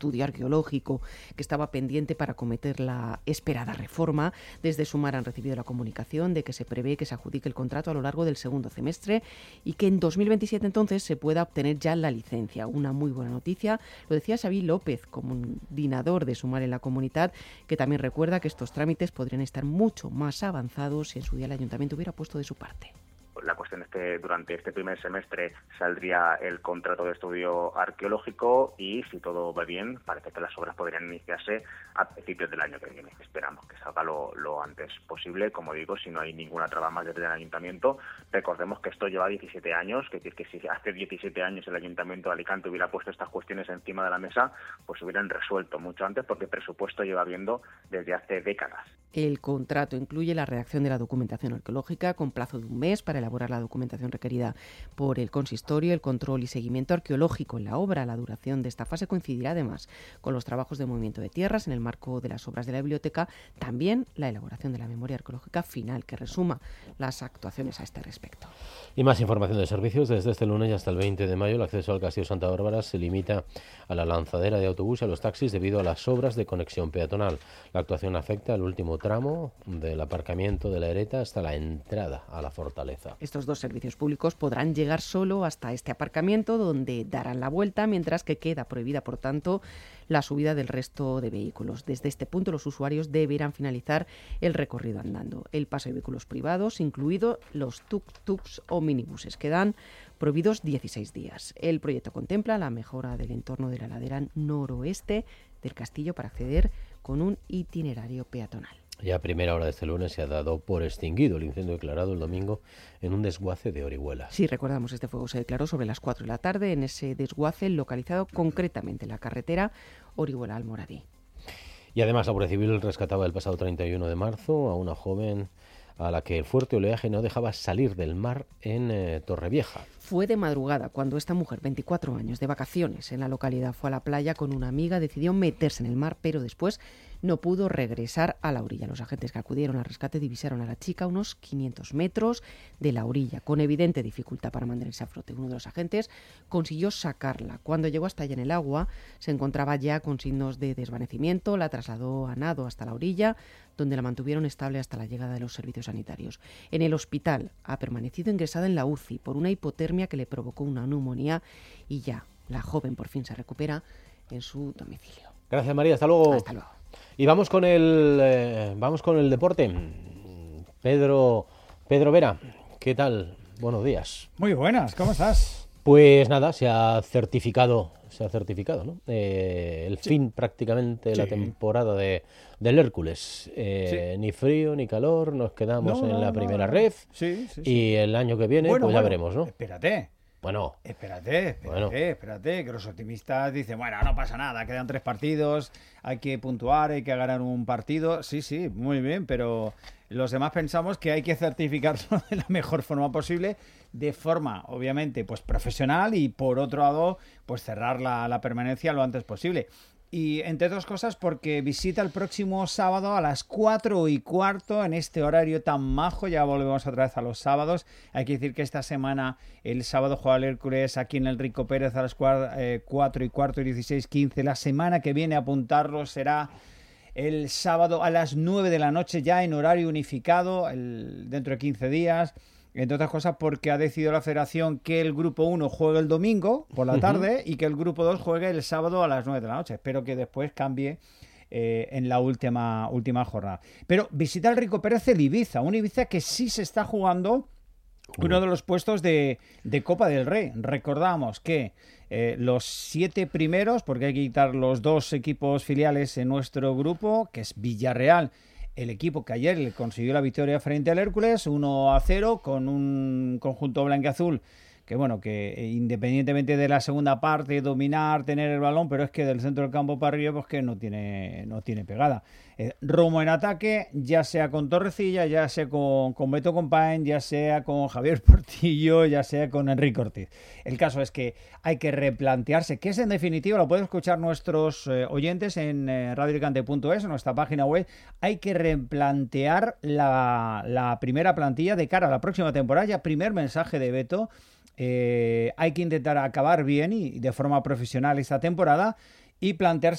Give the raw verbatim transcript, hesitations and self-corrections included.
estudio arqueológico que estaba pendiente para acometer la esperada reforma. Desde Sumar han recibido la comunicación de que se prevé que se adjudique el contrato a lo largo del segundo semestre y que en dos mil veintisiete entonces se pueda obtener ya la licencia. Una muy buena noticia. Lo decía Xavi López, coordinador de Sumar en la Comunitat, que también recuerda que estos trámites podrían estar mucho más avanzados si en su día el ayuntamiento hubiera puesto de su parte. La cuestión es que durante este primer semestre saldría el contrato de estudio arqueológico y, si todo va bien, parece que las obras podrían iniciarse a principios del año que viene. Esperamos que salga lo, lo antes posible. Como digo, si no hay ninguna traba más desde el ayuntamiento, recordemos que esto lleva diecisiete años, que, que si hace diecisiete años el ayuntamiento de Alicante hubiera puesto estas cuestiones encima de la mesa, pues se hubieran resuelto mucho antes, porque el presupuesto lleva viendo desde hace décadas. El contrato incluye la redacción de la documentación arqueológica con plazo de un mes para elaborar la documentación requerida por el consistorio, el control y seguimiento arqueológico en la obra. La duración de esta fase coincidirá además con los trabajos de movimiento de tierras en el marco de las obras de la biblioteca, también la elaboración de la memoria arqueológica final que resuma las actuaciones a este respecto. Y más información de servicios. Desde este lunes y hasta el veinte de mayo el acceso al Castillo Santa Bárbara se limita a la lanzadera de autobús y a los taxis debido a las obras de conexión peatonal. La actuación afecta al último tramo del aparcamiento de la Ereta hasta la entrada a la fortaleza. Estos dos servicios públicos podrán llegar solo hasta este aparcamiento, donde darán la vuelta, mientras que queda prohibida, por tanto, la subida del resto de vehículos. Desde este punto, los usuarios deberán finalizar el recorrido andando. El paso de vehículos privados, incluidos los tuk-tuks o minibuses, quedan prohibidos dieciséis días. El proyecto contempla la mejora del entorno de la ladera noroeste del castillo para acceder con un itinerario peatonal. Ya a primera hora de este lunes se ha dado por extinguido el incendio declarado el domingo en un desguace de Orihuela. Sí, recordamos, este fuego se declaró sobre las cuatro de la tarde en ese desguace localizado concretamente en la carretera Orihuela-Almoradí. Y además la Guardia Civil rescataba el pasado treinta y uno de marzo a una joven a la que el fuerte oleaje no dejaba salir del mar en eh, Torrevieja. Fue de madrugada cuando esta mujer, veinticuatro años, de vacaciones en la localidad, fue a la playa con una amiga, decidió meterse en el mar, pero después no pudo regresar a la orilla. Los agentes que acudieron al rescate divisaron a la chica a unos quinientos metros de la orilla, con evidente dificultad para mantenerse a flote. Uno de los agentes consiguió sacarla. Cuando llegó hasta allá en el agua, se encontraba ya con signos de desvanecimiento, la trasladó a nado hasta la orilla, donde la mantuvieron estable hasta la llegada de los servicios sanitarios. En el hospital ha permanecido ingresada en la U C I por una hipotermia que le provocó una neumonía y ya la joven por fin se recupera en su domicilio. Gracias, María, hasta luego. Hasta luego. Y vamos con el eh, vamos con el deporte. Pedro Pedro Vera, ¿qué tal? Buenos días. Muy buenas, ¿cómo estás? Pues nada, se ha certificado, se ha certificado, ¿no? Eh, el sí. fin prácticamente de sí. la temporada de del Hércules. Eh, sí. Ni frío ni calor, nos quedamos no, en la no, primera no. ref. Sí, sí, sí. Y el año que viene, bueno, pues ya bueno, veremos, ¿no? Espérate. Bueno, espérate, espérate, bueno. espérate, que los optimistas dicen, bueno, no pasa nada, quedan tres partidos, hay que puntuar, hay que ganar un partido. Sí, sí, muy bien, pero los demás pensamos que hay que certificarlo de la mejor forma posible, de forma, obviamente, pues profesional y, por otro lado, pues cerrar la, la permanencia lo antes posible. Y, entre otras cosas, porque visita el próximo sábado a las cuatro y cuarto en este horario tan majo. Ya volvemos otra vez a los sábados. Hay que decir que esta semana, el sábado, juega el Hércules aquí en el Rico Pérez a las cuatro y cuarto y dieciséis quince. La semana que viene, apuntarlo, será el sábado a las nueve de la noche, ya en horario unificado, el, dentro de quince días. Entre otras cosas porque ha decidido la federación que el grupo uno juegue el domingo por la tarde uh-huh. y que el grupo dos juegue el sábado a las nueve de la noche. Espero que después cambie eh, en la última, última jornada. Pero visita el Rico Pérez el Ibiza, un Ibiza que sí se está jugando uno de los puestos de, de Copa del Rey. Recordamos que eh, los siete primeros, porque hay que quitar los dos equipos filiales en nuestro grupo, que es Villarreal, el equipo que ayer le consiguió la victoria frente al Hércules, uno a cero, con un conjunto blanquiazul que, bueno, que independientemente de la segunda parte, dominar, tener el balón, pero es que del centro del campo para arriba, pues que no tiene, no tiene pegada. Eh, Romo en ataque, ya sea con Torrecilla, ya sea con, con Beto Compañ, ya sea con Javier Portillo, ya sea con Enrique Ortiz. El caso es que hay que replantearse, que es en definitiva, lo pueden escuchar nuestros eh, oyentes en eh, radio alicante punto es, en nuestra página web. Hay que replantear la, la primera plantilla de cara a la próxima temporada. Ya primer mensaje de Beto. Eh, hay que intentar acabar bien y de forma profesional esta temporada y plantearse